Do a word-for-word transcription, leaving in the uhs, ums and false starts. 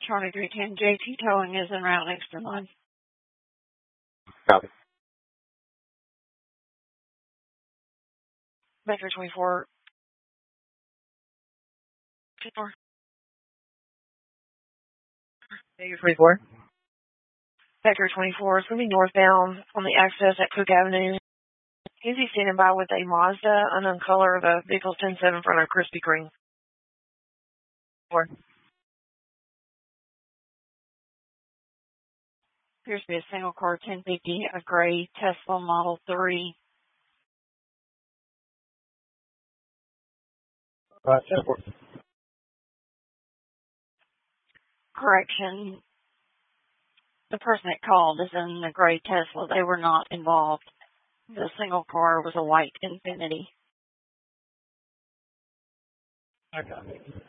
Charlie three ten, J T Towing is en route next in line. Copy. Vector twenty-four. twenty-four. Vector twenty-four. Vector twenty-four is moving northbound on the access at Cook Avenue. Is he standing by with a Mazda, unknown color, the vehicle's ten seven front of Krispy Kreme? Four. Appears to be a single car ten fifty, a gray Tesla Model three. Uh, ten four. Correction. The person that called is in the gray Tesla. They were not involved. The single car was a white Infiniti. Okay.